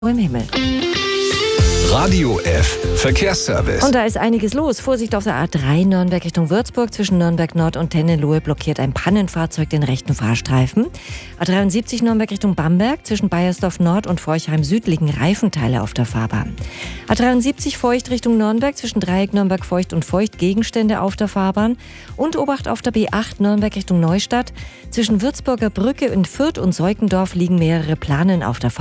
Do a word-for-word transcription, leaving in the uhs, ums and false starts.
Im Himmel. Radio F. Verkehrsservice. Und da ist einiges los. Vorsicht auf der A drei Nürnberg Richtung Würzburg. Zwischen Nürnberg Nord und Tennenlohe blockiert ein Pannenfahrzeug den rechten Fahrstreifen. A dreiundsiebzig Nürnberg Richtung Bamberg. Zwischen Baiersdorf Nord und Forchheim Süd liegen Reifenteile auf der Fahrbahn. A dreiundsiebzig Feucht Richtung Nürnberg. Zwischen Dreieck Nürnberg Feucht und Feucht Gegenstände auf der Fahrbahn. Und Obacht auf der B acht Nürnberg Richtung Neustadt. Zwischen Würzburger Brücke und Fürth und Seukendorf liegen mehrere Planen auf der Fahrbahn.